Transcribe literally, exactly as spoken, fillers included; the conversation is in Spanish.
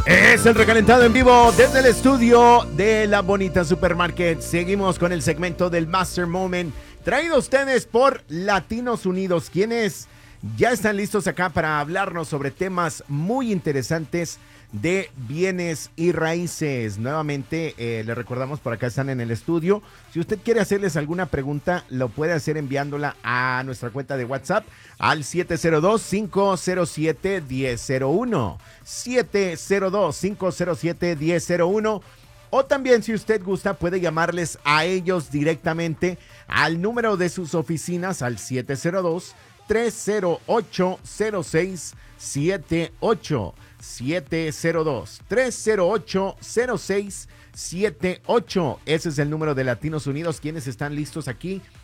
Es el recalentado en vivo desde el estudio de La Bonita Supermarket. Seguimos con el segmento del Master Moment, traído a ustedes por Latinos Unidos, quienes ya están listos acá para hablarnos sobre temas muy interesantes de bienes y raíces. Nuevamente, eh, les recordamos, por acá están en el estudio. Si usted quiere hacerles alguna pregunta, lo puede hacer enviándola a nuestra cuenta de WhatsApp al siete cero dos, cinco cero siete, uno cero cero uno. siete cero dos, cinco cero siete, uno cero cero uno. O también, si usted gusta, puede llamarles a ellos directamente al número de sus oficinas al siete cero dos, tres cero ocho, cero seis siete ocho. siete cero dos, tres cero ocho, cero seis siete ocho. Ese es el número de Latinos Unidos, quienes están listos aquí